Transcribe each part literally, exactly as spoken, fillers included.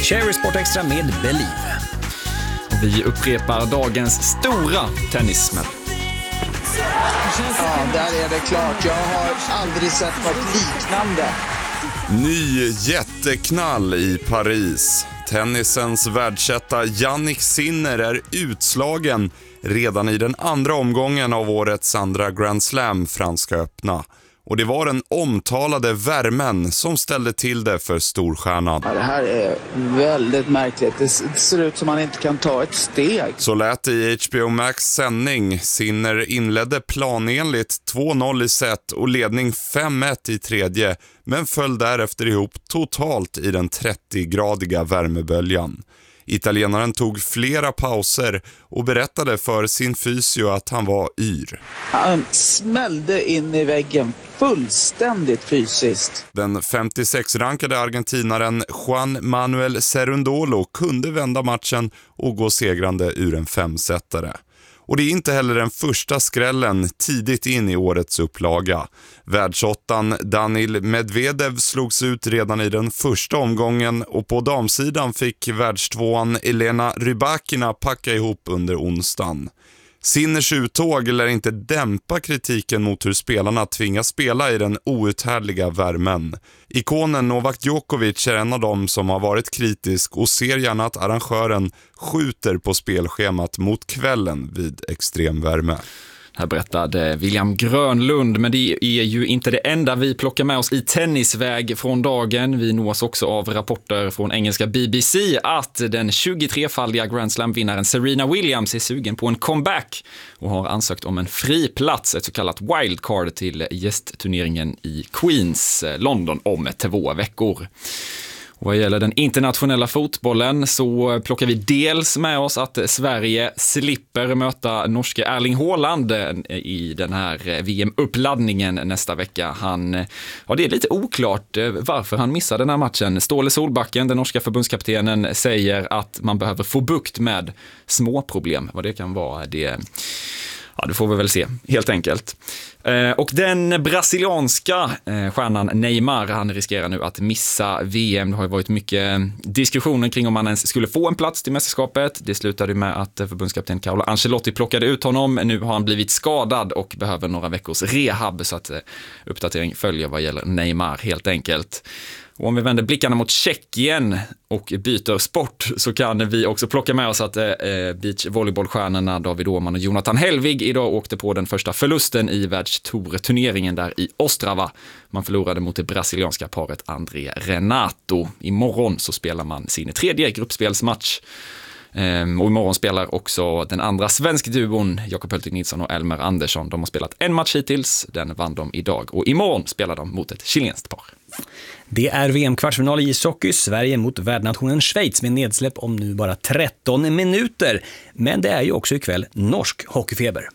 Cherry Sport Extra med Believe. Vi upprepar dagens stora tennissmäll. Ja, där är det klart. Jag har aldrig sett något liknande. Ny jätteknall i Paris. Tennisens världsetta Jannik Sinner är utslagen redan i den andra omgången av årets andra Grand Slam Franska öppna. Och det var den omtalade värmen som ställde till det för storstjärnan. Ja, det här är väldigt märkligt. Det ser ut som man inte kan ta ett steg. Så lät det i H B O Max sändning. Sinner inledde planenligt två noll i set och ledning fem ett i tredje, men föll därefter ihop totalt i den trettio-gradiga värmeböljan. Italienaren tog flera pauser och berättade för sin fysio att han var yr. Han smällde in i väggen fullständigt fysiskt. Den femtiosex-rankade argentinaren Juan Manuel Cerundolo kunde vända matchen och gå segrande ur en femsättare. Och det är inte heller den första skrällen tidigt in i årets upplaga. Världsåttan Daniil Medvedev slogs ut redan i den första omgången och på damsidan fick världstvåan Elena Rybakina packa ihop under onsdagen. Sinners uttåg lär inte dämpa kritiken mot hur spelarna tvingas spela i den outhärdliga värmen. Ikonen Novak Djokovic är en av dem som har varit kritisk och ser gärna att arrangören skjuter på spelschemat mot kvällen vid extrem värme. Här berättade William Grönlund, men det är ju inte det enda vi plockar med oss i tennisväg från dagen. Vi nås också av rapporter från engelska B B C att den tjugotrefaldiga Grand Slam-vinnaren Serena Williams är sugen på en comeback och har ansökt om en fri plats, ett så kallat wildcard till gästturneringen i Queens, London, om två veckor. Vad gäller den internationella fotbollen så plockar vi dels med oss att Sverige slipper möta norska Erling Haaland i den här V M-uppladdningen nästa vecka. Han, ja, det är lite oklart varför han missar den här matchen. Ståle Solbacken, den norska förbundskaptenen, säger att man behöver få bukt med små problem. Vad det kan vara, det, ja, det får vi väl se, helt enkelt. Och den brasilianska stjärnan Neymar, han riskerar nu att missa V M. Det har ju varit mycket diskussioner kring om han ens skulle få en plats till mästerskapet. Det slutade med att förbundskapten Carlo Ancelotti plockade ut honom. Nu har han blivit skadad och behöver några veckors rehab, så att uppdatering följer vad gäller Neymar, helt enkelt. Och om vi vänder blickarna mot Tjeckien och byter sport så kan vi också plocka med oss att eh, beachvolleybollstjärnorna David Åhman och Jonathan Helvig idag åkte på den första förlusten i världstour-turneringen där i Ostrava. Man förlorade mot det brasilianska paret André Renato. Imorgon så spelar man sin tredje gruppspelsmatch. Ehm, och imorgon spelar också den andra svensk duon Jakob Höltig Nilsson och Elmer Andersson. De har spelat en match hittills, den vann de idag. Och imorgon spelar de mot ett chilenskt par. Det är V M-kvartsfinal i ishockey, Sverige mot värdnationen Schweiz med nedsläpp om nu bara tretton minuter. Men det är ju också ikväll norsk hockeyfeber.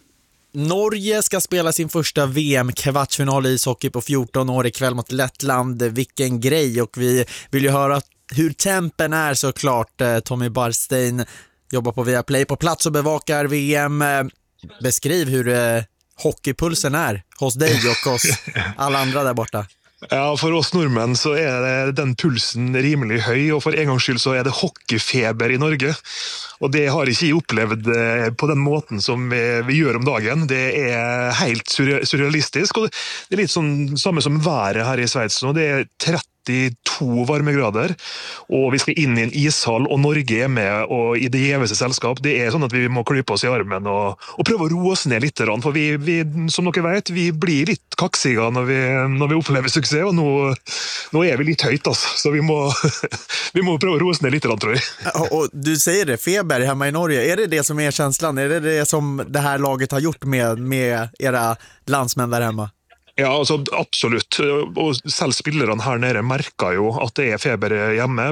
Norge ska spela sin första V M-kvartsfinal i ishockey på fjorton år ikväll mot Lettland. Vilken grej, och vi vill ju höra hur tempen är såklart. Tommy Barstein jobbar på Viaplay på plats och bevakar V M. Beskriv hur hockeypulsen är hos dig och hos alla andra där borta. Ja, for oss nordmenn så er den pulsen rimelig høy, og for en gangs skyld så er det hockeyfeber i Norge. Og det har ikke jeg opplevd på den måten som vi, vi gjør om dagen. Det er helt surrealistisk, og det er litt sånn samme som været her i Schweiz nå. Det er trettito varmegrader, og vi skal inn i en ishall, og Norge er med og i det gjeveste selskap. Det er sånn at vi må klype oss i armen og, og prøve å roe oss ned litt, for vi, vi, som dere vet, vi blir litt kaksiga når vi, når vi opplever suksess, og nå, nå är vi lite höjt alltså, så vi må, vi må pröva roa oss ner lite, tror jag. Och du säger det, feber hemma i Norge, är det det som är känslan? Är det det som det här laget har gjort med, med era landsmän där hemma? Ja, altså, absolutt. Og selv spillerne her nede merker jo at det er feber hjemme.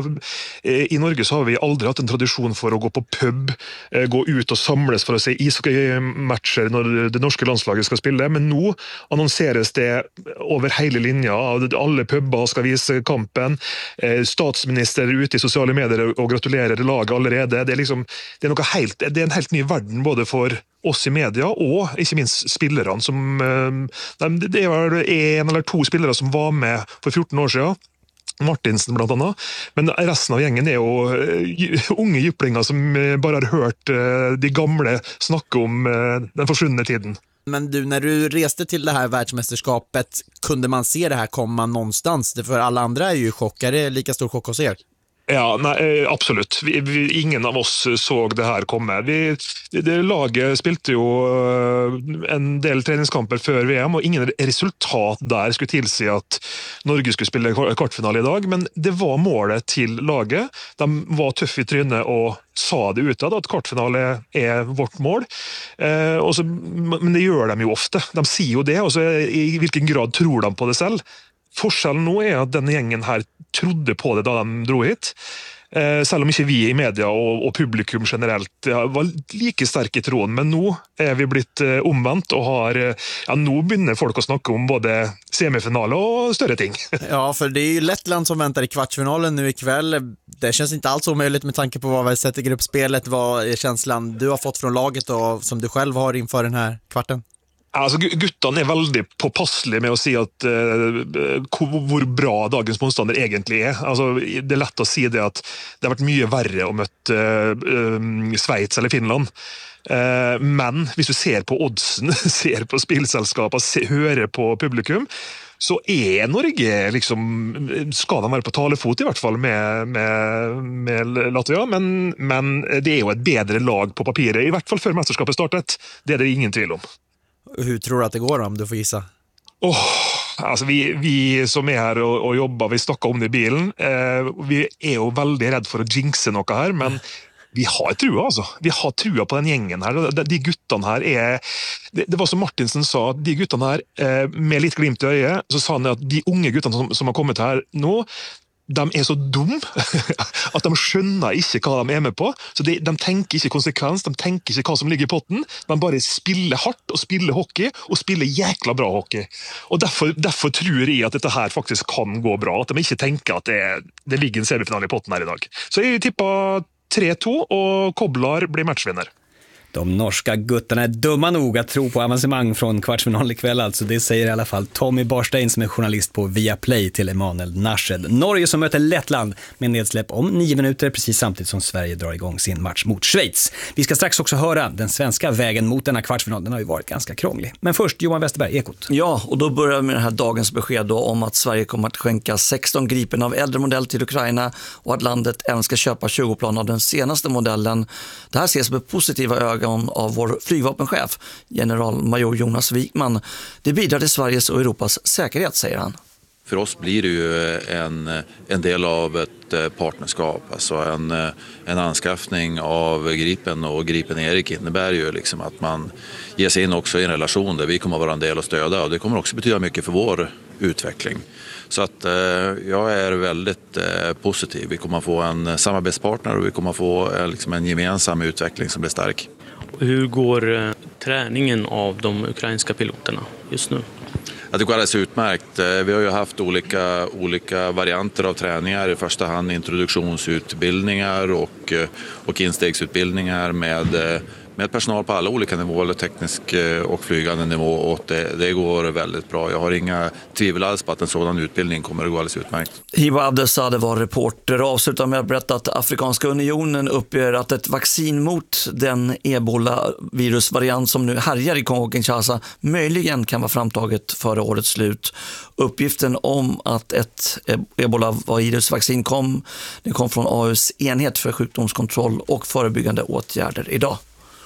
I Norge så har vi aldri hatt en tradisjon for å gå på pub, gå ut og samles for å se ishockeymatcher når det norske landslaget skal spille, men nå annonseres det over hele linja. Alle pubber skal vise kampen. Statsminister ute i sosiale medier og gratulerer laget allerede. Det er, liksom, det er, noe helt, det er en helt ny verden både for oss i media og ikke minst spillerne som, det var en eller to spillere som var med for fjorten år siden Martinsen blant annet. Men resten av gjengen er jo uh, unge jyplinger som uh, bare har hørt uh, de gamle snakke om uh, den forsvunne tiden. Men du, när du reste till det här världsmästerskapet, kunde man se det här komma någonstans? För alla andra är ju chockade, lika stor chock hos er. Ja, nej, absolutt. Vi, vi, ingen av oss så det her komme. Vi, det laget spilte jo en del treningskamper før V M, og ingen resultat der skulle tilsi at Norge skulle spille kvartfinale i dag, men det var målet til laget. De var tøffe i trynet og sa det utad, at kvartfinale er vårt mål. Eh, og så, men det gjør de jo ofte. De sier jo det, og så i hvilken grad tror de på det selv? Forskjellen nå er at denne gjengen her trodde på det da de dro hit. Eh, selv om ikke vi i media og, og publikum generelt ja, var like sterke i troen, men nå er vi blitt eh, omvendt og har, ja, nå begynner folk å snakke om både semifinale och större ting. Ja, för det är ju Lettland som väntar i kvartsfinalen nu ikväll. Det känns inte alls omöjligt med tanke på vad vi har sett i gruppspelet. Vad är känslan du har fått från laget och som du själv har inför den här kvarten? Altså, guttene er veldig påpasselige med å si at uh, hvor bra dagens motstander egentlig er. Altså, det er lett å si det at det har vært mye verre å møte uh, um, Schweiz eller Finland. Uh, men hvis du ser på oddsen, ser på spillselskapet, ser, hører på publikum, så er Norge liksom, skal de være på talefot i hvert fall med, med, med Latvia, men, men det er jo et bedre lag på papiret, i hvert fall før mesterskapet startet. Det er det ingen tvil om. Hur tror du att det går om du får gissa? Oh, altså vi, vi som er her og, og jobber, vi snakker om det i bilen. Eh, vi er jo veldig redd for å jinxe noe her, men vi har trua, altså. Vi har trua på den gjengen her. De, de guttene her er... Det, det var som Martinsen sa, de guttene her, eh, med litt glimt i øyet, så sa han at de unge guttene som, som har kommet her nå, de er så dum at de skjønner ikke hva de er med på. Så de, de tenker ikke konsekvens, de tenker ikke hva som ligger i potten. De bare spiller hardt og spiller hockey, og spiller jækla bra hockey. Og derfor, derfor tror jeg at dette her faktisk kan gå bra, at de ikke tenker at det, det ligger en semifinale i potten her i dag. Så jeg tipper tre to, og Koblar blir matchvinner. De norska guttarna är dumma nog att tro på avancemang från kvartsfinal ikväll, alltså. Det säger i alla fall Tommy Barstein som är journalist på Viaplay till Emanuel Narshed. Norge som möter Lettland med nedsläpp om nio minuter, precis samtidigt som Sverige drar igång sin match mot Schweiz. Vi ska strax också höra den svenska vägen mot denna kvartsfinal. Den har ju varit ganska krånglig. Men först Johan Westerberg, Ekot. Ja, och då börjar vi med den här dagens besked då om att Sverige kommer att skänka sexton Gripen av äldre modell till Ukraina och att landet även ska köpa tjugo plan av den senaste modellen. Det här ses med positiva ögon av vår flygvapenchef, generalmajor Jonas Wikman. Det bidrar till Sveriges och Europas säkerhet, säger han. För oss blir det ju en, en del av ett partnerskap, alltså en, en anskaffning av Gripen och Gripen Erik innebär ju liksom att man ger sig in också i en relation där vi kommer att vara en del och stödja, och det kommer också betyda mycket för vår utveckling. Så att eh, jag är väldigt eh, positiv. Vi kommer att få en samarbetspartner och vi kommer att få eh, liksom en gemensam utveckling som blir stark. Hur går eh, träningen av de ukrainska piloterna just nu? Ja, det går alldeles utmärkt. Vi har ju haft olika, olika varianter av träningar, i första hand introduktionsutbildningar och, och instegsutbildningar med, med personal på alla olika nivåer, teknisk och flygande nivå, och det, det går väldigt bra. Jag har inga tvivel alls på att en sådan utbildning kommer att gå alldeles utmärkt. Hiba Abdesade var reporter och avslutar med att berätta att Afrikanska unionen uppger att ett vaccin mot den ebola-virusvariant som nu härjar i Kongo-Kinshasa möjligen kan vara framtaget före årets slut. Uppgiften om att ett ebola-virusvaccin kom, det kom från A U:s enhet för sjukdomskontroll och förebyggande åtgärder idag.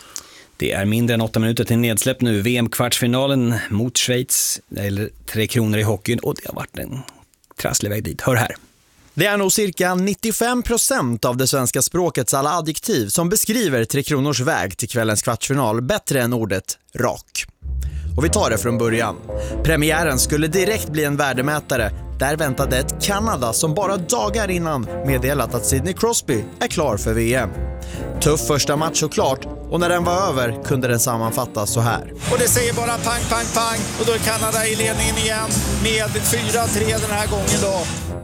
Det är mindre än åtta minuter till nedsläpp nu. V M-kvartsfinalen mot Schweiz, eller Tre Kronor i hockeyn, och det har varit en trasslig väg dit. Hör här. Det är nog cirka nittiofem procent av det svenska språkets alla adjektiv som beskriver Tre Kronors väg till kvällens kvartsfinal bättre än ordet rak. Och vi tar det från början. Premiären skulle direkt bli en värdemätare. Där väntade ett Kanada som bara dagar innan meddelat att Sidney Crosby är klar för V M. Tuff första match såklart, och när den var över kunde den sammanfattas så här. Och det säger bara pang, pang, pang, och då är Kanada i ledningen igen med fyra tre den här gången då.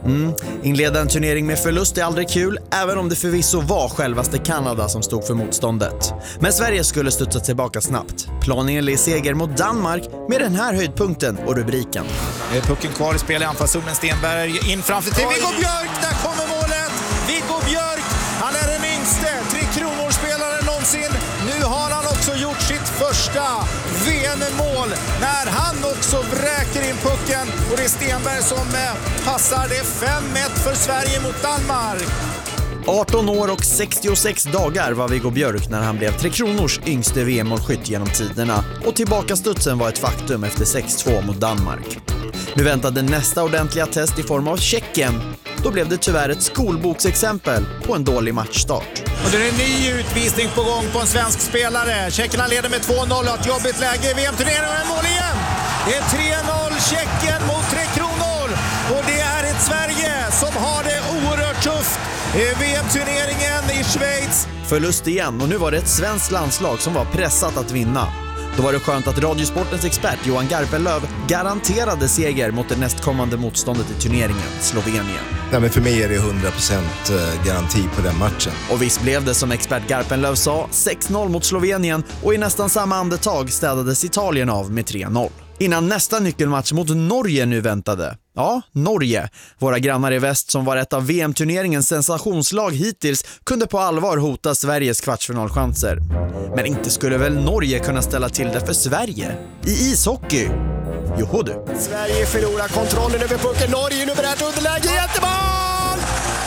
Mm. Inleda en turnering med förlust är aldrig kul, även om det förvisso var självaste Kanada som stod för motståndet. Men Sverige skulle studsa tillbaka snabbt. Planenlig seger mot Danmark med den här höjdpunkten och rubriken. Pucken kvar i spel i anfallszonen. Stenberg in framför till Viggo Björk. Där kommer målet. Viggo Björk, han är den yngste Tre Kronor-spelaren någonsin. Nu har han också gjort sitt första V M-mål när han också vräker in pucken. Och det är Stenberg som passar. Det är fem ett för Sverige mot Danmark. arton år och sextiosex dagar var Viggo Björk när han blev Tre Kronors yngste V M-målskytt genom tiderna. Och tillbakastudsen var ett faktum efter sex två mot Danmark. Nu väntade nästa ordentliga test i form av Tjeckien. Då blev det tyvärr ett skolboksexempel på en dålig matchstart. Och det är en ny utvisning på gång på en svensk spelare. Tjeckerna leder med två noll och ett jobbigt läge i V M-turneringen och en mål igen. Det är tre noll Tjeckien mot Tre Kronor. Och det är ett Sverige som har det oerhört tufft i V M-turneringen i Schweiz. Förlust igen, och nu var det ett svenskt landslag som var pressat att vinna. Då var det skönt att Radiosportens expert Johan Garpenlöv garanterade seger mot det nästkommande motståndet i turneringen, Slovenien. Ja, men för mig är det hundra procent garanti på den matchen. Och visst blev det som expert Garpenlöv sa sex noll mot Slovenien, och i nästan samma andetag städades Italien av med tre noll. Innan nästa nyckelmatch mot Norge nu väntade. Ja, Norge. Våra grannar i väst som var ett av V M-turneringens sensationslag hittills kunde på allvar hota Sveriges kvartsfinalchanser. Men inte skulle väl Norge kunna ställa till det för Sverige? I ishockey? Joho du. Sverige förlorar kontrollen över pucken. Norge numerärt underläge. Jättemål!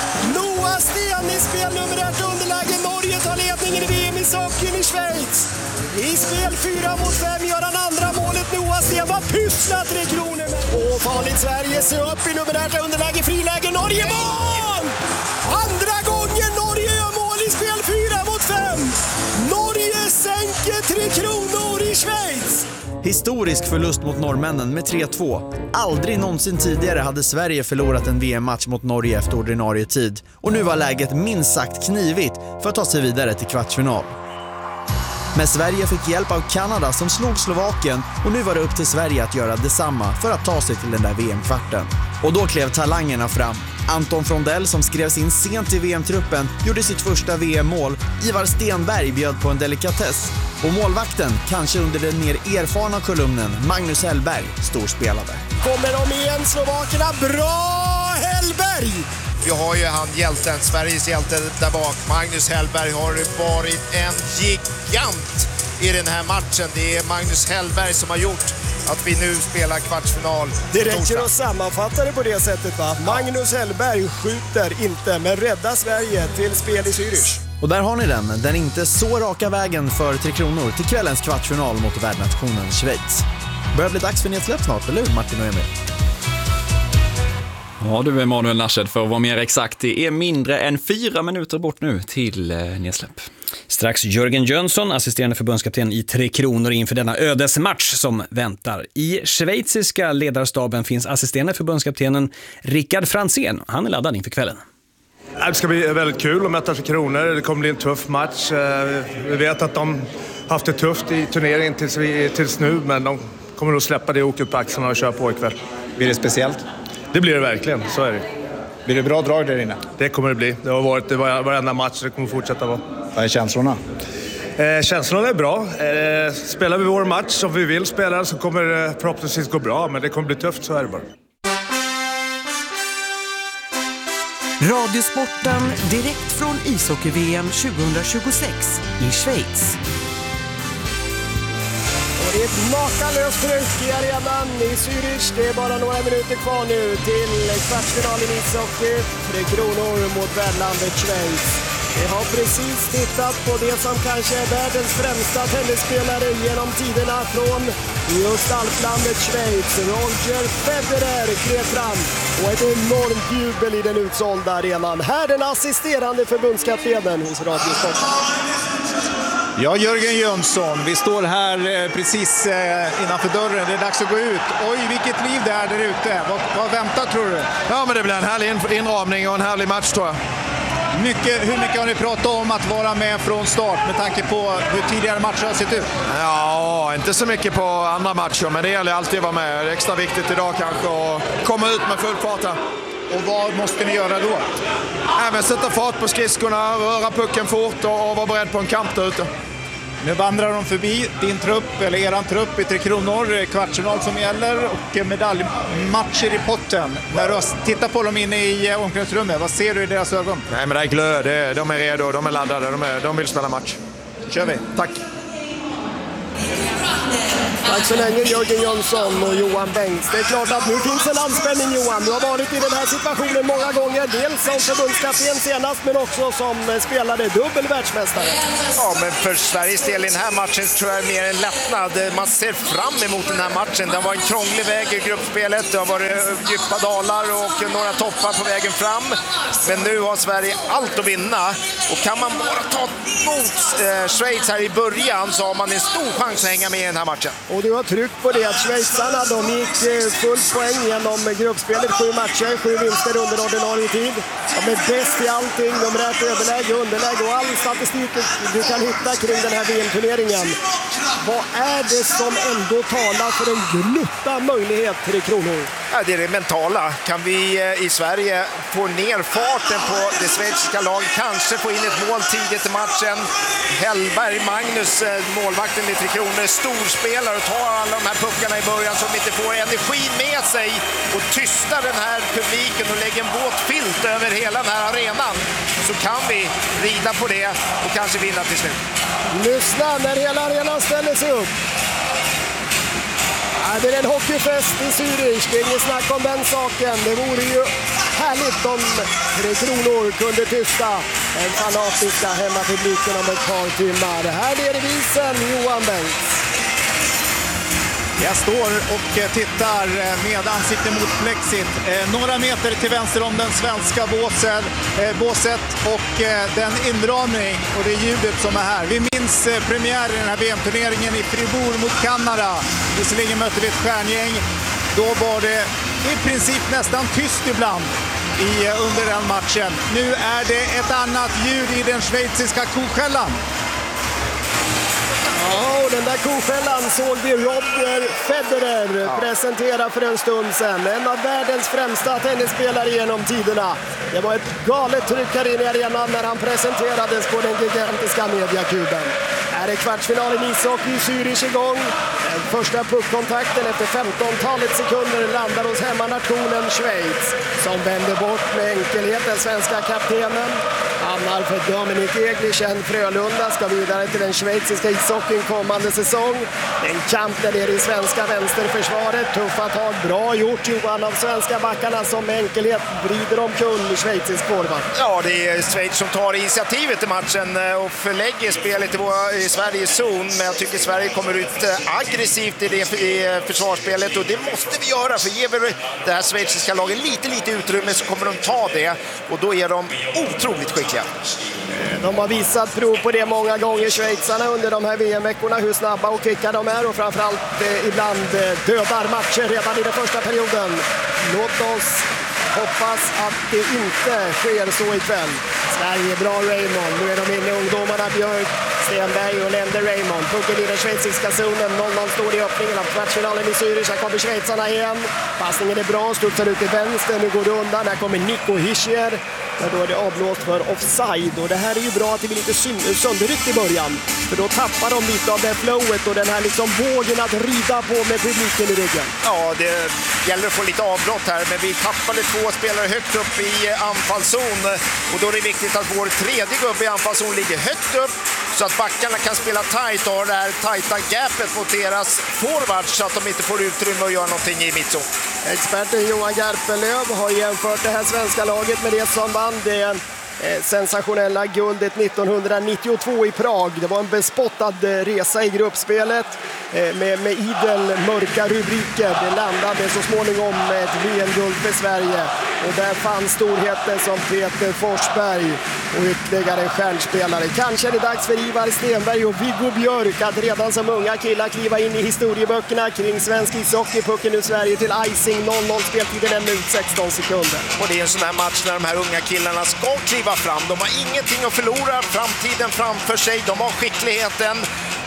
Noah Sten i spel numerärt underläge. Norge tar ledningen i V M ishockeyn i Schweiz. I spel fyra mot fem gör han andra målet. Noah Sten var pysslat Tre Kronor. Och farligt Sverige ser upp i numerärt underläge. Friläge. Norge mål! Andra gången Norge gör mål i spel fyra mot fem. Norge sänker Tre Kronor i Schweiz. Historisk förlust mot norrmännen med tre två. Aldrig någonsin tidigare hade Sverige förlorat en V M-match mot Norge efter ordinarie tid. Och nu var läget minst sagt knivigt för att ta sig vidare till kvartsfinal. Men Sverige fick hjälp av Kanada som slog Slovakien, och nu var det upp till Sverige att göra detsamma för att ta sig till den där V M-kvarten. Och då klev talangerna fram. Anton Frondell som skrevs in sent i V M-truppen gjorde sitt första V M-mål. Ivar Stenberg bjöd på en delikatess. Och målvakten, kanske under den mer erfarna kolumnen, Magnus Hellberg, storspelade. Kommer de igen, Slovakerna? Bra Hellberg! Vi har ju han hjälten, Sveriges hjälte där bak. Magnus Hellberg har varit en gigant i den här matchen. Det är Magnus Hellberg som har gjort att vi nu spelar kvartsfinal. Det räcker att sammanfatta det på det sättet, va? Magnus Hellberg skjuter inte, men räddar Sverige till spel i Zürich. Och där har ni den, den inte så raka vägen för Tre Kronor till kvällens kvartsfinal mot värdnationen Schweiz. Börjar bli dags för nedsläpp snart, eller hur Martin och Emil? Ja du Emanuel Narshed, för att vara mer exakt, det är mindre än fyra minuter bort nu till eh, nedsläpp. Strax Jörgen Jönsson, assisterande förbundskapten i Tre Kronor inför denna ödesmatch som väntar. I schweiziska ledarstaben finns assisterande förbundskaptenen Rickard Franzén. Han är laddad inför kvällen. Det ska bli väldigt kul att möta Tre Kronor. Det kommer bli en tuff match. Vi vet att de haft det tufft i turneringen tills, vi, tills nu, men de kommer att släppa det åket på axlarna och köra på ikväll. Blir det speciellt? Det blir det verkligen, så är det. Blir det bra drag där inne? Det kommer det bli. Det har varit det var, varenda match, det kommer fortsätta vara. Vad är känslorna? Eh, känslorna är bra. Eh, spelar vi vår match som vi vill spela så kommer det förhoppningsvis gå bra, men det kommer bli tufft, så är det bara. Radiosporten direkt från ishockey-V M tjugohundratjugosex i Schweiz. Och det är ett makalöst tryck i arenan i Zürich. Det är bara några minuter kvar nu till kvartsfinalen i ishockey. Tre Kronor mot värdlandet Schweiz. Vi har precis tittat på det som kanske är världens främsta tennisspelare genom tiderna från just alplandet Schweiz. Roger Federer klev fram och ett enormt jubel i den utsålda arenan. Här den assisterande förbundskaptenen hos Radiosporten. Ja, Jörgen Jönsson, vi står här precis innanför dörren. Det är dags att gå ut. Oj, vilket liv det är där ute. Vad, vad väntar tror du? Ja, men det blir en härlig inramning och en härlig match tror jag. Mycket, hur mycket har ni pratat om att vara med från start med tanke på hur tidigare matcher har sett ut? Ja, inte så mycket på andra matcher, men det gäller alltid att vara med. Det är extra viktigt idag kanske att komma ut med full fart här. Och vad måste ni göra då? Nej, men sätta fart på skridskorna, röra pucken fort och, och vara beredd på en kamp där ute. Nu vandrar de förbi din trupp, eller eran trupp i Tre Kronor, kvartsfinal som gäller och medaljmatcher i potten. När du tittar på dem inne i omklädningsrummet, vad ser du i deras ögon? Nej, men det är glöd, det, de är redo, de är laddade, de, är, de vill spela match. Kör vi. Tack. Tack så länge Jörgen Jönsson och Johan Bengts. Det är klart att nu finns en anspänning, Johan. Du har varit i den här situationen många gånger. Dels som förbundskapten senast, men också som spelare, dubbel världsmästare. Ja, men för Sveriges del i den här matchen tror jag är mer en lättnad. Man ser fram emot den här matchen. Det var en krånglig väg i gruppspelet. Det har varit djupa dalar och några toppar på vägen fram. Men nu har Sverige allt att vinna. Och kan man bara ta mot eh, Schweiz här i början så har man en stor chans att hänga med i den här matchen. Och du har tryckt på det att schweizarna, de gick full poäng genom gruppspelet, sju matcher, sju vinster under ordinarie tid. De är bäst i allting, de är rätt överläge, underläge och all statistik du kan hitta kring den här V M-turneringen. Vad är det som ändå talar för en gnutta möjlighet till Tre Kronor? Ja, det är det mentala. Kan vi i Sverige få ner farten på det schweiziska laget, kanske få in ett mål tidigt i matchen. Hellberg, Magnus, målvakten i Tre Kronor, storspelare och tar alla de här puckarna i början så de inte får energin med sig och tystar den här publiken och lägger en våt filt över hela den här arenan, så kan vi rida på det och kanske vinna till slut. Lyssna när hela arenan ställer sig upp. Ja, det är en hockeyfest i Zürich, det är inget snack om den saken. Det vore ju härligt om Tre Kronor kunde tysta den fanatiska hemmapubliken om ett par timmar. Här är det visen, Johan Bengts. Jag står och tittar med ansikte mot plexit. Eh, några meter till vänster om den svenska båset, eh, båset och eh, den inramning och det ljudet som är här. Vi minns eh, premiären i den här V M-turneringen i Fribourg mot Kanada. Visserligen mötte vi ett stjärngäng. Då var det i princip nästan tyst ibland i, eh, under den matchen. Nu är det ett annat ljud i den schweiziska koskällan. Ja, och den där koskällan såg vi Roger Federer ja. presentera för en stund sedan. En av världens främsta tennisspelare genom tiderna. Det var ett galet tryck här inne i arenan när han presenterades på den gigantiska mediakuben. Här är kvartsfinalen i ishockey i Zürich igång. Den första puckkontakten efter femtontalet sekunder landar hos hemmanationen Schweiz, som vänder bort med enkelhet den svenska kaptenen. Hamnar för Dominik Eglichen. Frölunda ska vidare till den schweiziska ishockeyn kommande säsong. En kamp där det är i svenska vänsterförsvaret. Tuffa tag, bra gjort Johan av svenska backarna som med enkelhet vrider omkull schweizisk forward. Ja, det är Schweiz som tar initiativet i matchen och förlägger spelet i, vår, i Sveriges zon. Men jag tycker Sverige kommer ut aggressivt i det i försvarsspelet och det måste vi göra, för ger vi det här schweiziska laget lite, lite utrymme så kommer de ta det och då är de otroligt skickliga. De har visat prov på det många gånger, schweizarna, under de här V M-veckorna, hur snabba och kvicka de är och framförallt eh, ibland eh, dödar matcher redan i den första perioden. Låt oss hoppas att det inte sker så ikväll. Sverige, bra Raymond. Nu är de inne ungdomarna Björk, Stenberg och Lender Raymond. Pucken i den schweiziska zonen. noll noll står i öppningen av kvartsfinalen i Zürich. Här kommer schweizarna igen. Passningen är bra, studsar ut i vänster. Nu går det undan. Här kommer Nico Hischier. Men då är det avblåst för offside. Och det här är ju bra att det blir lite sönderryckt i början. För då tappar de lite av det flowet och den här liksom vågen att rida på med publiken i ryggen. Ja, det gäller att få lite avbrott här. Men vi tappade två spelare högt upp i anfallszon. Och då är det viktigt att vår tredje gubbe i anfallszon ligger högt upp. Så att backarna kan spela tajt och ha det här tajta gapet mot deras forwards så att de inte får utrymme att göra någonting i mittzon. Experten Johan Garpenlöv har jämfört det här svenska laget med det som vann det sensationella guldet nittonhundranittiotvå i Prag. Det var en bespottad resa i gruppspelet med, med idel mörka rubriker. Det landade så småningom med ett V M-guld för Sverige. Och där fanns storheter som Peter Forsberg och ytterligare stjärnspelare. Kanske är det dags för Ivar Stenberg och Viggo Björk att redan som unga killar kliva in i historieböckerna kring svensk ishockey. Pucken ur Sverige till icing, noll noll, speltiden en minut sexton sekunder. Och det är en sån här match när de här unga killarna ska kliva fram. De har ingenting att förlora, framtiden framför sig. De har skickligheten.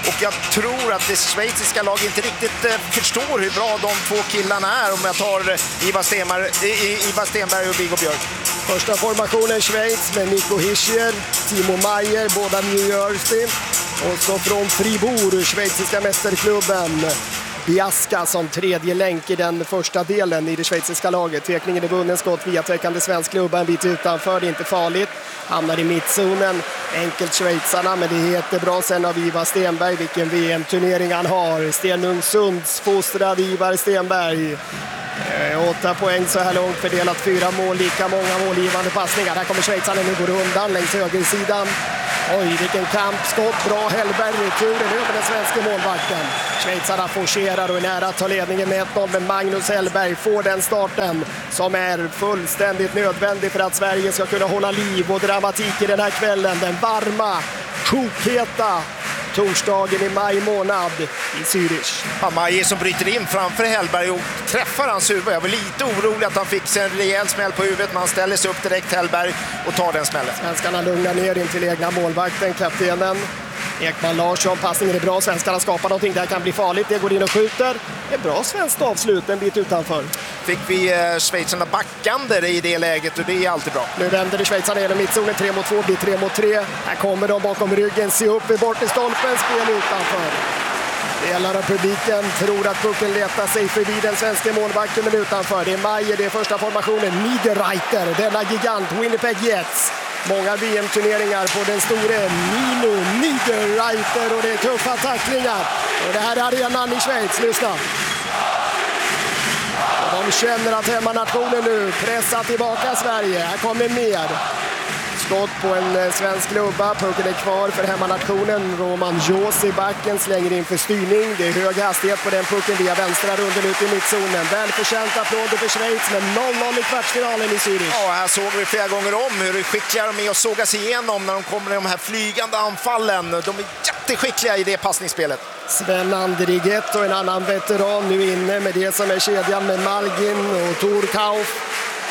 Och jag tror att det schweiziska laget inte riktigt eh, förstår hur bra de två killarna är, om jag tar eh, Ivar Stenberg, eh, Ivar Stenberg och Viggo Björk. Första formationen Schweiz med Nico Hischier, Timo Maier, båda New Jersey. Och så från Fribourg, schweiziska mästerklubben, Biasca som tredje länk i den första delen i det schweiziska laget. Tvekningen är vunnen, skott via täckande svensk klubba en bit utanför, det är inte farligt. Hamnar i mittzonen, enkelt schweizarna, men det heter bra sen av Ivar Stenberg. Vilken V M-turnering han har. Stenungsunds fostrad Ivar Stenberg. Eh, åtta poäng så här långt, fördelat fyra mål, lika många målgivande passningar. Här kommer schweizarna, nu går undan längs högersidan. Oj, vilken kamp, skott, bra Hellberg, returen över den svenska målvakten. Schweizarna forcerar och är nära att ta ledningen med ett noll, men Magnus Hellberg får den starten som är fullständigt nödvändig för att Sverige ska kunna hålla liv och dramatik i den här kvällen. Den varma, kokheta torsdagen i maj månad i Zürich. Ja, Maier som bryter in framför Hellberg och träffar hans huvud. Jag var lite orolig att han fick sig en rejäl smäll på huvudet, men han ställer sig upp direkt Hellberg och tar den smällen. Svenskarna lugnar ner in till egna målvakten, kaptenen Ekman Larsson. Passningen är bra, svenskarna skapar någonting, det här kan bli farligt, det går in och skjuter. Det är bra svenskt avslut en bit utanför. Fick vi eh, schweizarna backande i det läget, och det är alltid bra. Nu vänder det schweizarna genom mittzonen, tre mot två blir tre mot tre. Här kommer de bakom ryggen, se upp i bort i stolpen, spel utanför. Delar av publiken tror att pucken letar sig förbi den svenska målvakten, men utanför. Det är Maier, det är första formationen, Niederreiter, denna gigant, Winnipeg Jets. Många V M-turneringar på den store Nino Niederreiter, och det är tuffa tacklingar. Och det här är arenan i Schweiz, lyssna. Och de känner att hemmanationen nu pressar tillbaka Sverige. Här kommer mer. Skott på en svensk klubba, pucken är kvar för hemmanationen. Roman Jos i backen slänger in för styrning. Det är hög hastighet på den pucken via vänstra runden ut i mittzonen. Välförtjänt applåder för Schweiz, men noll noll i kvartsfinalen i Zürich. Ja, här såg vi flera gånger om hur skickliga de är att sågas igenom när de kommer med de här flygande anfallen. De är jätteskickliga i det passningsspelet. Sven Andriget och en annan veteran nu inne med det som är kedjan med Malgin och Tor Kauf.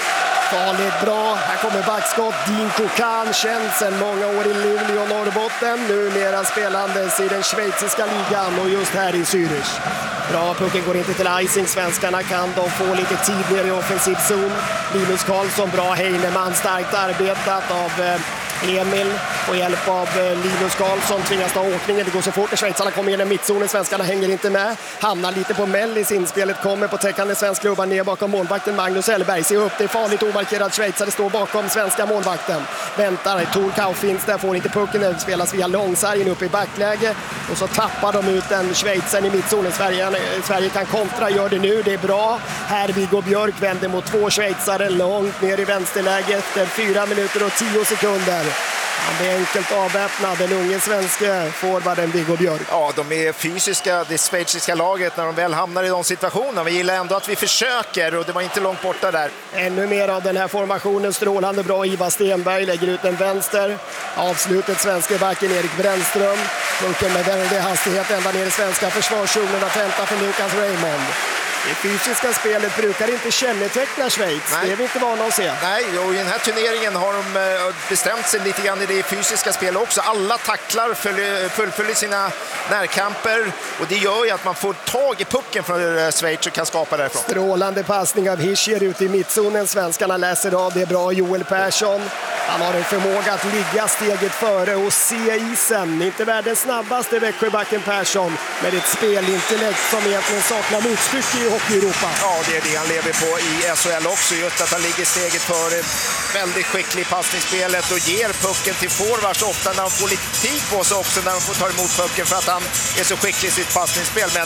Farligt bra. Här kommer backskott. Dean Kokan, känd sedan många år i Luleå och Norrbotten. Numera spelandes i den schweiziska ligan och just här i Zürich. Bra, pucken går inte till icing. Svenskarna kan de få lite tid ner i offensiv zon. Linus Karlsson, bra Heinemann, starkt arbetat av Emil och hjälp av Linus Karlsson tvingas ta åkningen. Det går så fort när schweizarna kommer in i mittzonen. Svenskarna hänger inte med. Hamnar lite på Mellis. Inspelet kommer på täckande svensk klubba ner bakom målvakten Magnus Hellberg. Se upp, det är farligt omarkerad. Schweizare står bakom svenska målvakten. Väntar, Tor Kauf finns där, får inte pucken. Det spelas via långsargen upp i backläge. Och så tappar de ut en schweizaren i mittzonen. Sverige, Sverige kan kontra, gör det nu. Det är bra. Här Viggo Björk vänder mot två schweizare långt ner i vänsterläge efter fyra minuter och tio sekunder. Han är enkelt avväpnad, den unge svenska forwarden Viggo Björk. Ja, de är fysiska, det schweiziska laget när de väl hamnar i de situationerna. Vi gillar ändå att vi försöker, och det var inte långt borta där. Ännu mer av den här formationen, strålande bra. Ivar Stenberg lägger ut en vänster. Avslutet svenska backen Erik Brännström. Pucken med väldig hastighet ända ner i svenska försvarszonen att hämta för Lucas Raymond. Det fysiska spelet brukar inte känneteckna Schweiz. Nej. Det är vi inte vana att se. Nej, och i den här turneringen har de bestämt sig lite grann i det fysiska spelet också. Alla tacklar fullföljer sina närkamper, och det gör ju att man får tag i pucken från Schweiz och kan skapa därifrån. Strålande passning av Hischier ute i mittzonen. Svenskarna läser av det bra. Joel Persson. Han har en förmåga att ligga steget före och se isen. Inte världens snabbaste Växjöbacken Persson, med ett spelintellekt som egentligen saknar motstycke i Hockey-Europa. Ja, det är det han lever på i S H L också. Just att han ligger steget före. Väldigt skicklig passningsspelet och ger pucken till forwards ofta när han får lite tid på sig också när de får ta emot pucken, för att han är så skicklig i sitt passningsspel. Men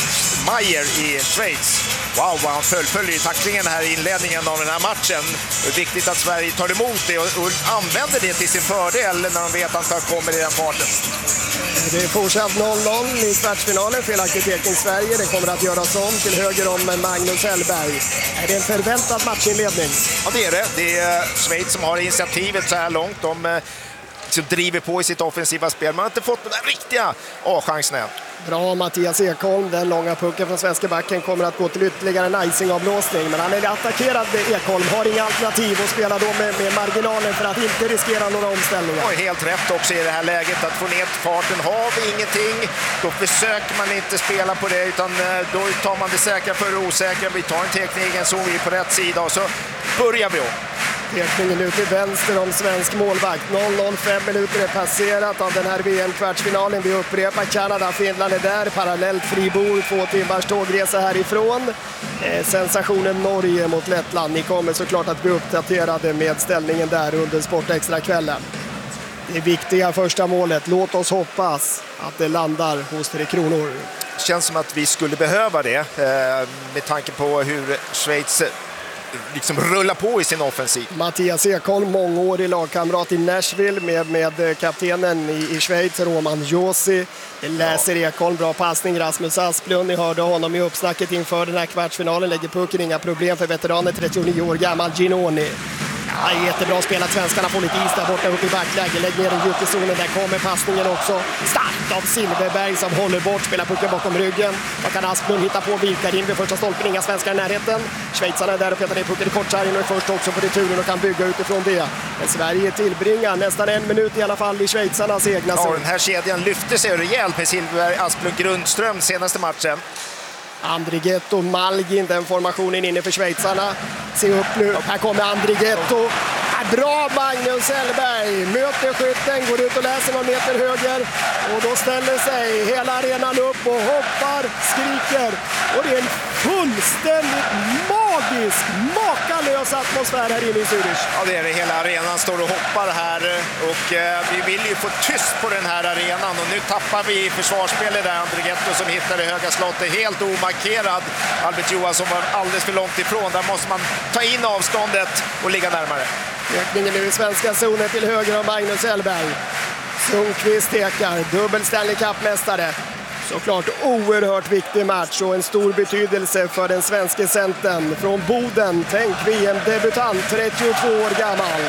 Maier i Schweiz, wow, wow, han fullföljer tacklingen här i inledningen av den här matchen. Det är viktigt att Sverige tar emot det och, och använder det till sin fördel när de vet att han kommer i den farten. Det är fortsatt noll noll i kvartsfinalen. Felaktig teckning Sverige. Det kommer att göras om till höger om Magnus Hellberg. Är det en förväntad matchinledning? Ja, det är det. Det är Schweiz som har initiativet så här långt. De som driver på i sitt offensiva spel. Man har inte fått den där riktiga A-chansen än. Bra Mattias Ekholm, den långa pucken från svenska backen kommer att gå till ytterligare en icing-avblåsning. Men han är attackerad, Ekholm, har inga alternativ och spelar då med, med marginalen för att inte riskera några omställningar. Och helt rätt också i det här läget att få ner farten. Har vi ingenting, då försöker man inte spela på det, utan då tar man det säkra för det osäkra. Vi tar en tekniken så vi är på rätt sida och så börjar vi om. Tekningen ut till vänster om svensk målvakt. noll noll fem minuter är passerat av den här V M-kvartsfinalen. Vi upprepar Kanada, Finland är där. Parallellt Fribourg, två timmars tågresa härifrån. Eh, sensationen Norge mot Lettland. Ni kommer såklart att bli uppdaterade med ställningen där under Sportextra-kvällen. Det viktiga första målet. Låt oss hoppas att det landar hos Tre Kronor. Känns som att vi skulle behöva det eh, med tanke på hur Schweiz liksom rullar på i sin offensiv. Mattias Ekholm, mångårig lagkamrat i Nashville med, med kaptenen i, i Schweiz, Roman Josi. Det läser ja. Ekholm, bra passning. Rasmus Asplund, ni hörde honom i uppsnacket inför den här kvartsfinalen. Lägger pucken, inga problem för veteranen, trettionio år gammal Ginoni. Ja, jättebra spelat, svenskarna får lite is där borta upp i backläge. Lägg ner den djupt i zonen, där kommer passningen också. Starkt av Silverberg som håller bort, spelar pucken bakom ryggen. Vad kan Asplund hitta på, vilkar in vid första stolpen, inga svenskar i närheten. Schweizarna är där och petar ner pucken i kortsargen och är först också på returen och kan bygga utifrån det. Men Sverige tillbringar nästan en minut i alla fall i schweizarnas egna zon. Ja, den här kedjan lyfte sig rejält med Silverberg, Asplund, Grundström senaste matchen. Andrighetto, Malgin, den formationen inne för schweizarna. Se upp nu, här kommer Andrighetto. Bra Magnus Hellberg, möter skytten, går ut och läser någon meter höger. Och då ställer sig hela arenan upp och hoppar, skriker. Och det är en fullständigt magisk, makalös atmosfär här inne i Zürich. Ja, det är det. Hela arenan står och hoppar här. Och eh, vi vill ju få tyst på den här arenan. Och nu tappar vi i försvarsspelet där. Andrighetto som hittar det höga slottet helt omarkerad. Albert Johansson var alldeles för långt ifrån. Där måste man ta in avståndet och ligga närmare. Ökningen nu i svenska zonen till höger av Magnus Hellberg. Sundqvist tekar, dubbel Stanley Cup-mästare. Såklart oerhört viktig match och en stor betydelse för den svenska centern från Boden. Tänk V M-debutant, trettiotvå år gammal.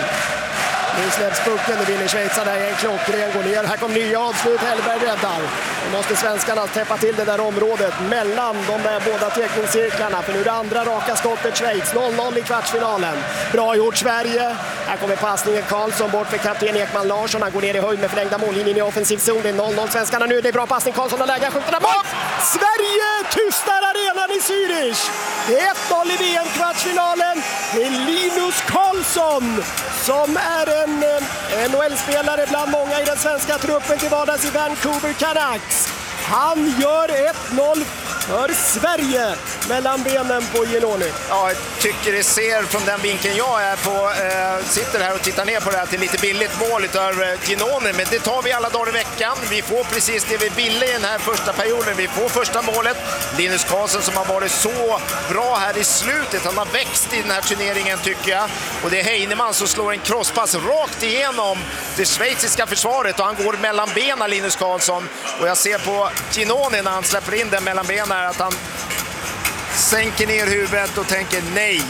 Nu släpps pucken, det vinner schweizarna i en klockren, går ner. Här kommer nya avslut, Hellberg räddar. Nu måste svenskarna täppa till det där området mellan de där båda teckningscirklarna. För nu är det andra raka skottet Schweiz, noll noll i kvartsfinalen. Bra gjort Sverige. Här kommer passningen Karlsson bort för kapten Ekman Larsson. Han går ner i höjd med förlängda mållinjen i offensiv zon. Det är noll noll svenskarna nu, det är bra passning. Karlsson har läge, skjuter där bort! Sverige tystar arenan i Zürich. Det är ett noll i V M-kvartsfinalen. Det är Linus Karlsson som är en N H L-spelare bland många i den svenska truppen till vardags i Vancouver Canucks. Han gör ett noll för Sverige mellan benen på Ginoni. Ja, jag tycker det ser från den vinkeln jag är på, eh, sitter här och tittar ner på det här till lite billigt mål utav eh, Ginoni, men det tar vi alla dagar i veckan. Vi får precis det vi ville i den här första perioden. Vi får första målet. Linus Karlsson som har varit så bra här i slutet. Han har växt i den här turneringen tycker jag. Och det är Heinemann som slår en crosspass rakt igenom det schweiziska försvaret och han går mellan benen, Linus Karlsson. Och jag ser på Ginoni när han släpper in den mellan benen att han sänker ner huvudet och tänker nej.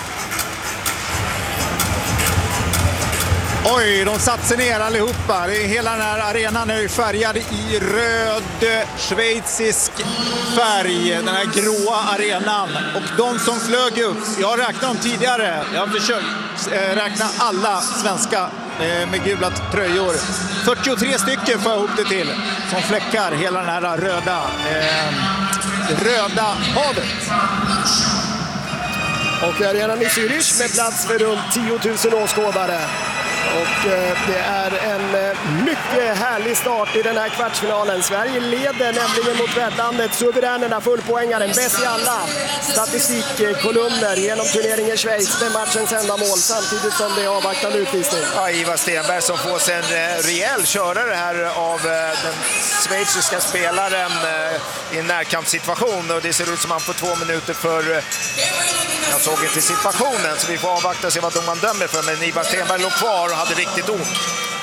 Oj, de satt sig ner allihopa. Hela den här arenan är färgad i röd schweizisk färg. Den här gråa arenan. Och de som flög upp, jag har räknat dem tidigare. Jag har försökt räkna alla svenska med gula tröjor. fyrtiotre stycken får jag ihop det till. Som fläckar hela den här röda, eh, röda havet. Och arenan i Zürich med plats för runt tio tusen åskådare. Och eh, det är en eh, mycket härlig start i den här kvartsfinalen. Sverige leder nämligen mot värdlandet, suveränerna, fullpoängaren, bäst i alla statistikkolumner genom turneringen Schweiz med matchens enda mål, samtidigt som det är avvaktande utvisning. Ja, Ivar Stenberg som får sig en eh, rejäl körare här av eh, den schweiziska spelaren eh, i en närkampssituation. Och det ser ut som han får två minuter för eh, jag såg inte situationen, så vi får avvakta och se vad domaren dömer för. Men Ivar Stenberg låg kvar och hade riktigt ont.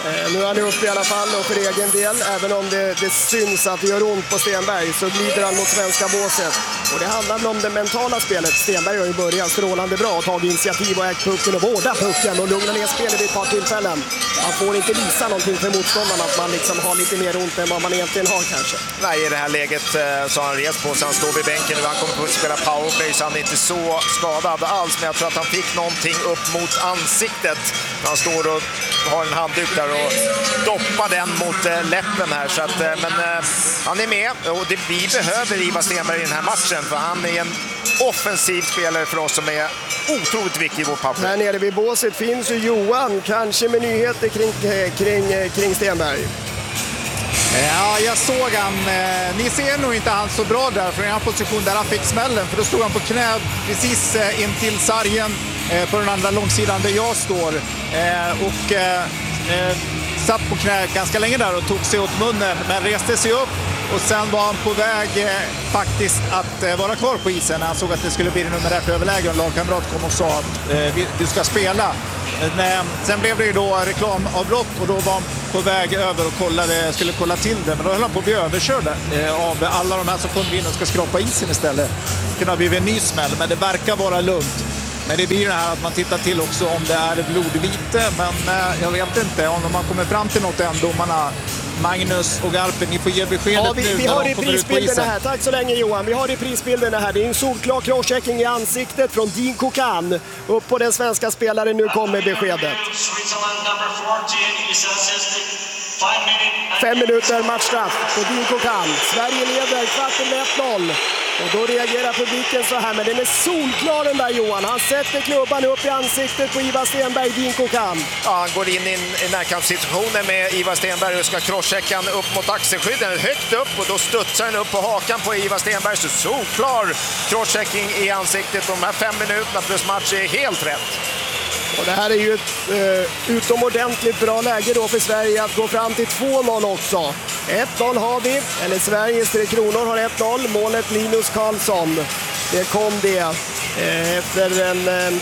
Eh, nu är han uppe i alla fall och för egen del, även om det, det syns att det gör ont på Stenberg, så glider han mot svenska båset. Och det handlar om det mentala spelet. Stenberg har ju börjat strålande bra och tagit initiativ och ägt pucken och vårda pucken och lugna ner spelet vid ett par tillfällen. Man får inte visa någonting för motståndarna att man liksom har lite mer ont än vad man egentligen har kanske. Nej, i det här läget eh, så har han rest på sig. Han står vid bänken och han kommer att spela powerplay, så han är inte så skadad alls. Men jag tror att han fick någonting upp mot ansiktet. Han står och har en handduk där och doppar den mot eh, läppen här. Så att, eh, men eh, han är med och det, vi behöver Ivar Stenberg i den här matchen. För han är en offensiv spelare för oss som är otroligt viktig i vår papper. Här nere vid båset finns ju Johan, kanske med nyheter kring, kring, kring Stenberg. Ja, jag såg han. Eh, ni ser nog inte han så bra där från en position där han fick smällen. För då stod han på knä precis eh, in till sargen eh, på den andra långsidan där jag står. Eh, och eh, eh, satt på knä ganska länge där och tog sig åt munnen. Men reste sig upp och sen var han på väg eh, faktiskt att eh, vara kvar på isen. Han såg att det skulle bli en numerärt överläge. En lagkamrat kom och sa att eh, du ska spela. Men sen blev det ju då reklamavbrott och då var han på väg över och kollade, skulle kolla till det. Men då höll han på att bli överkörd eh, av alla de här som kom in och ska skrapa isen istället. Det kunde ha blivit en ny smäll, men det verkar vara lugnt. Men det blir det här att man tittar till också om det är blodvite. Men eh, jag vet inte om man kommer fram till något än, domarna. Magnus och Garpen, ni får ge beskedet ja, vi, nu vi när har de kommer ut på isen. Här. Tack så länge Johan. Vi har i prisbilderna här. Det är en solklar crosschecking i ansiktet från Dean Kokan. Upp på den svenska spelaren, nu kommer beskedet. Fem minuter matchstraff på Dean Kokan. Sverige leder kvarten med ett noll. Och då reagerar publiken så här, men den är solklar den där Johan. Han sätter klubban upp i ansiktet på Ivar Stenberg, Dean Kokan. Ja, han går in i en närkampssituation med Ivar Stenberg och ska crosschecka upp mot axelskydden. Högt upp och då studsar den upp på hakan på Ivar Stenberg. Så solklar crosschecking i ansiktet. De här fem minuterna plus match är helt rätt. Och det här är ju ett eh, utomordentligt bra läge då för Sverige att gå fram till två noll också. ett noll har vi, eller Sveriges Tre Kronor har ett noll. Målet Linus Karlsson. Det kom det eh, efter en eh,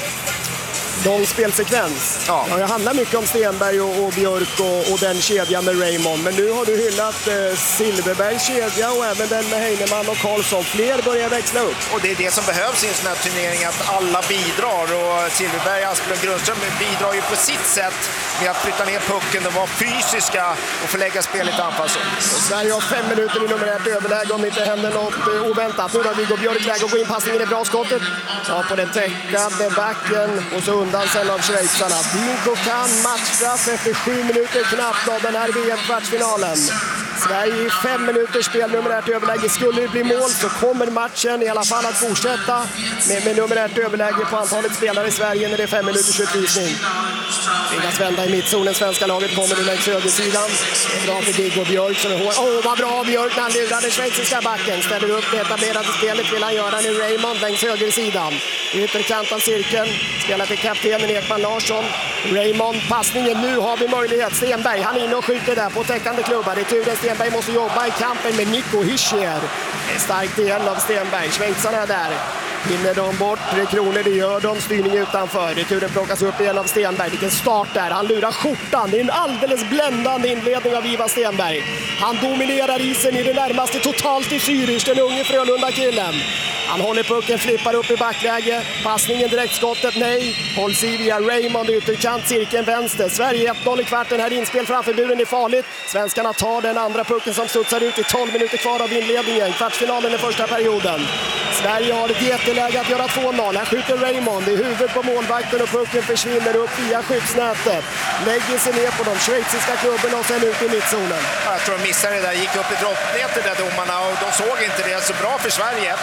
lång spelsekvens. Ja. Ja, det handlar mycket om Stenberg och, och Björk och, och den kedjan med Raymond. Men nu har du hyllat eh, Silverbergs kedja och även den med Heinemann och Karlsson. Fler börjar växla upp. Och det är det som behövs i en sån här turnering, att alla bidrar. Och Silverberg, Asplund, Grundström bidrar ju på sitt sätt med att flytta ner pucken och vara fysiska och förlägga spelet anfallszon. Sverige har fem minuter i nummer ett överläge om det inte händer något eh, oväntat. Nu har Viggo Björk läge att gå in, passningen är bra, skottet. Ja, på den täckande backen och så undan sen av schweizarna. Dean Kokan matchstraff efter sju minuter knappt av den här V M-kvartsfinalen. Sverige i fem minuters spel, numerärt överläge. Skulle det bli mål så kommer matchen i alla fall att fortsätta med, med numerärt överläge på antalet spelare i Sverige när det är fem minuters utvisning. Tvingas vända i mittzonen, svenska laget kommer nu längs högersidan. Det är bra för Viggo Björk som är hård. Åh, oh, vad bra Björk när han lurar den schweiziska backen. Ställer upp det etablerade spelet, vill han göra nu Raymond längs högersidan. Ytterkant av cirkeln, spelar till kaptenen Ekman Larsson. Raymond, passningen, nu har vi möjlighet. Stenberg, han är inne och skjuter där på täckande klubbar. Det är turen, Stenberg måste jobba i kampen med Nico Hischier. Det är starkt igen av Stenberg, schweizarna är där. Vinner de bort Tre Kronor, det gör de. Styrning utanför. Returen plockas upp igen av Stenberg. Vilken start där. Han lurar skjortan. Det är en alldeles bländande inledning av Ivar Stenberg. Han dominerar isen i det närmaste totalt i Zürich, den unge Frölunda-killen. Han håller pucken, flippar upp i backläge. Passningen direkt, skottet, nej. Hålls i via Raymond, ytterkant, cirkeln vänster. Sverige ett noll i kvarten, här inspel framför buren är farligt. Svenskarna tar den andra pucken som studsar ut i tolv minuter kvar av inledningen. Kvartsfinalen i första perioden. Sverige har ett jätteläge att göra två noll. Här skjuter Raymond i huvudet på målvakten och pucken försvinner upp via skyddsnätet. Lägger sig ner på de schweiziska klubborna och sen ut i mittzonen. Jag tror de missade det där, gick upp i droppnätet där domarna och de såg inte det. Så bra för Sverige.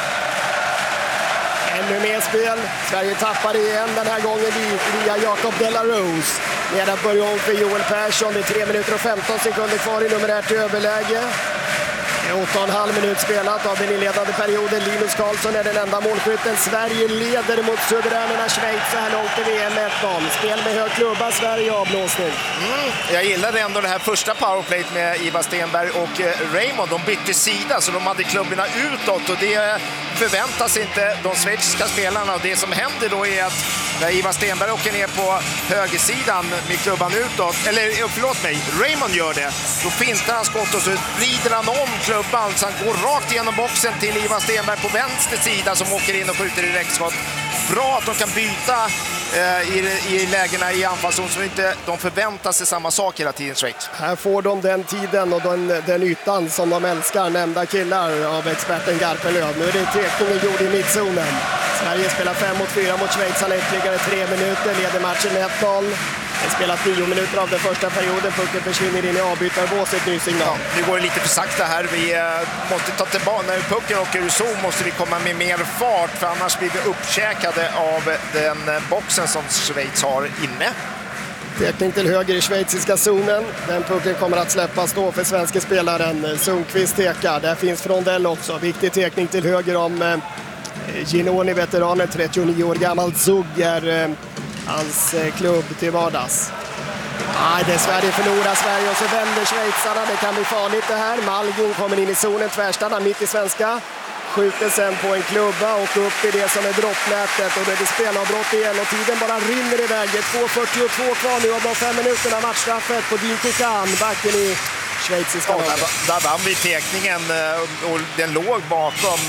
Ännu mer spel. Sverige tappar igen den här gången via Jacob de la Rose. Med att börja om för Joel Persson. Det är tre minuter och femton sekunder kvar i numerärt överläge. åtta och en halv minut spelat av den inledande perioden. Linus Karlsson är den enda målskytten. Sverige leder mot suveränerna Schweiz så här långt i V M ett noll. Spel med hög klubba, Sverige avblåsning. Mm, jag gillade ändå det här första powerplay med Ivar Stenberg och eh, Raymond. De bytte sida så de hade klubborna utåt och det förväntas inte de schweiziska spelarna. Och det som händer då är att När Ivar Stenberg åker ner på högersidan med klubban utåt, eller förlåt mig, Raymond gör det. Då fintar han skott och så vrider han om klubban så han går rakt igenom boxen till Ivar Stenberg på vänster sida som åker in och skjuter direktskott. Bra att de kan byta eh, i, i lägena i anfallszon så inte de förväntar sig samma sak hela tiden, Schweiz. Här får de den tiden och den, den ytan som de älskar, nämnda killar av experten Garpenlöv. Nu är det tekningen gjord i mittzonen. Sverige spelar fem mot fyra mot Schweiz, han ytterligare tre minuter, leder matchen med ett noll. Det har spelat nio minuter av den första perioden, pucken försvinner in i avbytarbåset, ny signal. Ja, nu går det lite för sakta här, vi eh, måste ta tillbaka, när pucken åker ur zon måste vi komma med mer fart för annars blir vi uppkäkade av den eh, boxen som Schweiz har inne. Tekning till höger i schweiziska zonen. Den pucken kommer att släppas då för svenska spelaren Sundqvist tekar. Där finns Frondell också. Viktig tekning till höger om eh, Ginoni, veteranen, trettionio år gammal. Zug är eh, hans eh, klubb till vardags. Nej, det är Sverige förlorar Sverige och så vänder schweizarna. Det kan bli farligt det här. Malgin kommer in i zonen, tvärstannar mitt i svenska. Skjuter sen på en klubba och upp i det som är droppnätet och det är spelavbrott igen och tiden bara rinner iväg. två fyrtiotvå kvar nu av de fem minuterna matchstraffet på Dinko Kahn, backen i schweiziska ja, där, där vann vi tekningen och den låg bakom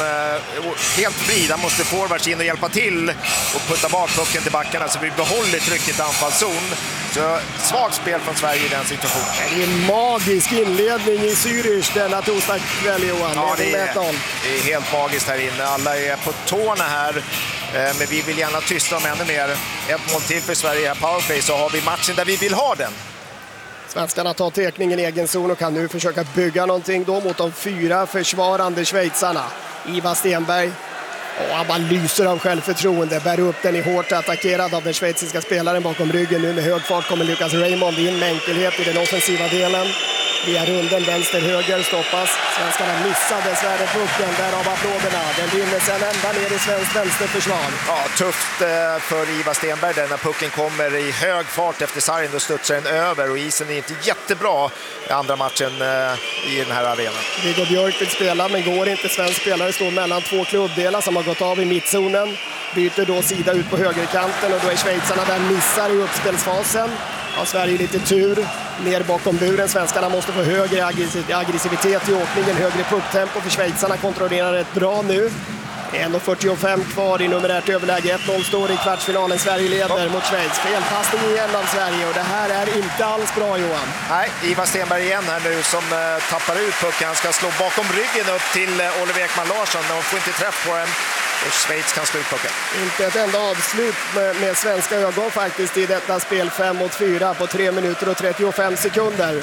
helt fri. Där måste forwards in och hjälpa till och putta bak pucken till backarna så vi behåller trycket i anfallszon. Så svagt spel från Sverige i den situationen. Det är en magisk inledning i Zürich denna torsdagskväll, Johan. Ja, det är, det är helt magiskt här inne. Alla är på tårna här. Men vi vill gärna tysta om ännu mer. Ett mål till för Sverige här, powerplay, så har vi matchen där vi vill ha den. Svenskarna tar tekningen i egen zon och kan nu försöka bygga någonting då mot de fyra försvarande schweizarna. Ivar Stenberg. Och han bara lyser av självförtroende, bär upp den i hårt attackerad av den schweiziska spelaren bakom ryggen. Nu med hög fart kommer Lukas Raymond in med enkelhet i den offensiva delen. Via runden vänster-höger stoppas. Svenskarna missar dessvärre pucken, därav applåderna. Den vinner sen ända ner i svensk vänsterförsvar. Ja, tufft för Ivar Stenberg där när pucken kommer i hög fart efter sargen och studsar den över. Och isen är inte jättebra i andra matchen i den här arenan. Viggo Björk vill spela men går inte. Svensk spelare står mellan två klubbdelar som har gått av i mittzonen. Byter då sida ut på högerkanten och då är schweizarna där missar i uppspelsfasen. Ja, Sverige lite tur, ner bakom buren. Svenskarna måste få högre aggressivitet i åkningen, högre pucktempo för schweizarna kontrollerar rätt bra nu. en fyrtiofem kvar i numerärt överläge, ett noll står i kvartsfinalen. Sverige leder mot Schweiz. Felpassning igen av Sverige och det här är inte alls bra, Johan. Nej, Ivar Stenberg igen här nu som uh, tappar ut pucken. Han ska slå bakom ryggen upp till uh, Oliver Ekman Larsson. De får inte träff på den. Och Schweiz kan slå ut pucken. Inte ett enda avslut med, med svenska ögon faktiskt i detta spel fem mot fyra på tre minuter och trettiofem sekunder.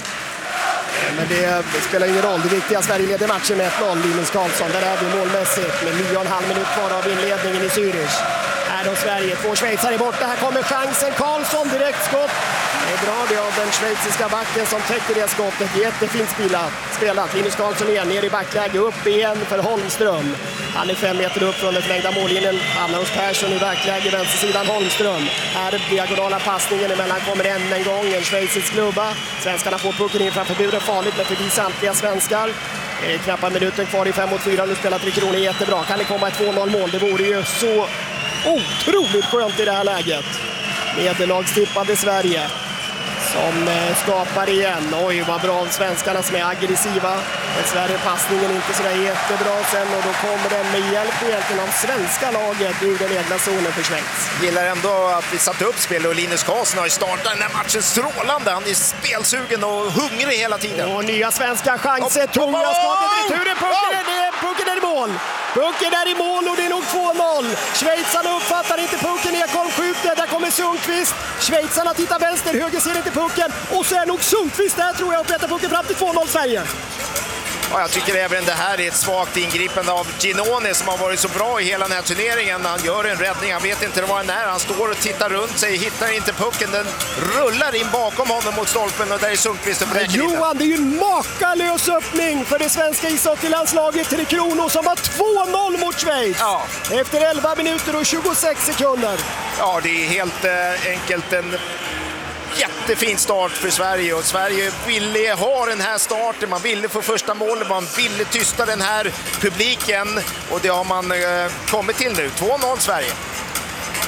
Men det spelar ingen roll. Det viktiga, Sverige leder matchen med ett noll. Linus Karlsson, där är vi målmässigt med nio och en halv minut kvar av inledningen i Zürich. Här då Sverige, två schweizare borta. Här kommer chansen. Karlsson, direkt skott. Det är bra det av den schweiziska backen som täcker det skottet. Jättefint spelat. spelat. Linus Karlsson igen, ner i backläge, upp igen för Holmström. Han är fem meter upp från den förlängda mållinjen. Hamnar hos Persson i backläge, vänstersidan Holmström. Här diagonala passningen emellan kommer än en gång en schweizisk klubba. Svenskarna får pucken in framför buren, farligt men förbi samtliga svenskar. Det är knappt minuten kvar i fem mot fyra. Nu spelar Tre Kronor jättebra. Kan det komma ett två noll mål? Det vore ju så otroligt skönt i det här läget. Nederlagstippade Sverige som skapar igen. Oj, vad bra av svenskarna som är aggressiva. Dessvärre passningen inte så där jättebra sen och då kommer den med hjälp egentligen av svenska laget ur den egna zonen för Schweiz. Gillar ändå att vi satte upp spel och Linus Karlsson har ju startat den här matchen strålande. Han är spelsugen och hungrig hela tiden. Och nya svenska chanser. Tunga skottet i returen. Pucken är, pucken är i mål. Pucken är i mål och det är nog två noll. Schweizarna uppfattar inte pucken. Ekholm skjuter. Där kommer Sundqvist. Schweizarna tittar vänster. Höger ser inte pucken. Och så är nog Sundqvist där tror jag och petar pucken fram till två noll Sverige. Ja, jag tycker även det här är ett svagt ingripande av Ginoni som har varit så bra i hela den här turneringen. Han gör en räddning, han vet inte var den är. Han står och tittar runt sig, hittar inte pucken. Den rullar in bakom honom mot stolpen och där är Sundqvist och bräcker. Johan, det är ju en makalös öppning för det svenska ishockeylandslaget Tre Kronor som har två noll mot Schweiz. Ja. Efter elva minuter och tjugosex sekunder. Ja, det är helt eh, enkelt en jättefin start för Sverige och Sverige ville ha den här starten, man ville få första målet, man ville tysta den här publiken och det har man eh, kommit till nu. två noll Sverige.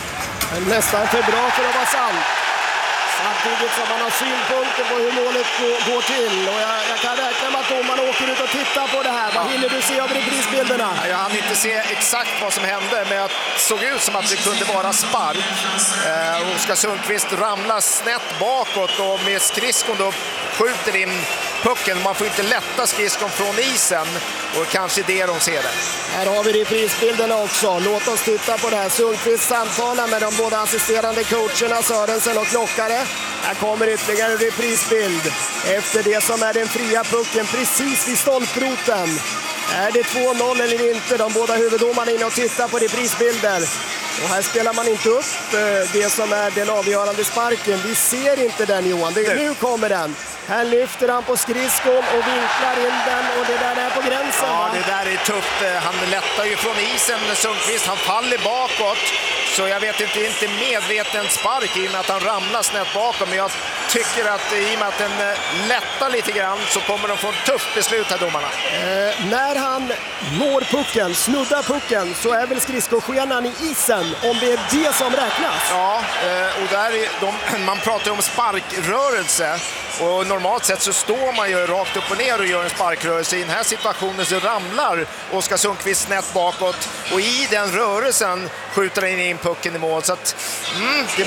Men nästan för bra för att vara sant. Samtidigt som man har synpunkter på hur målet går, går till. Och jag, jag kan räkna med att domaren åker ut och tittar på det här. Vad ja. hinner du se av reprisbilderna? Jag hann inte se exakt vad som hände, men jag såg ut som att det kunde vara spark. Eh, Oskar Sundqvist ramlar snett bakåt och med skridskon då skjuter in pucken. Man får inte lätta skridskon från isen och kanske det de ser det. Här har vi reprisbilderna också. Låt oss titta på det här. Sundqvist samtalar med de båda assisterande coacherna Sörensen och Klockare. Här kommer ytterligare en reprisbild efter det som är den fria pucken precis vid stolproten. Är det två noll eller inte? De båda huvuddomarna inne och tittar på reprisbilder. Och här spelar man inte upp det som är den avgörande sparken. Vi ser inte den, Johan. Det, nu kommer den. Här lyfter han på skridskon och vinklar in den och det där är på gränsen. Ja, va? det där är tufft. Han lättar ju från isen, Sundqvist. Han faller bakåt. Så jag vet inte, inte medveten spark i och med att han ramlar snett bakom. Men jag tycker att i och med att den lättar lite grann så kommer de få ett tufft beslut här, domarna. Eh, när han når pucken, snuddar pucken, så är väl skridskoskenan i isen, om det är det som räknas. Ja, och där är de, man pratar om sparkrörelse. Och normalt sett så står man ju rakt upp och ner och gör en sparkrörelse. I den här situationen så ramlar Oskar Sundqvist snett bakåt. Och i den rörelsen skjuter han in pucken i mål. Så att, mm, det